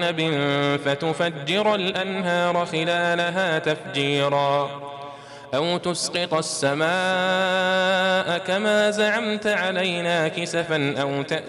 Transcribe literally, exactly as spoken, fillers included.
فتفجر الأنهار خلالها تفجيرا أو تسقط السماء كما زعمت علينا كسفا أو تأتي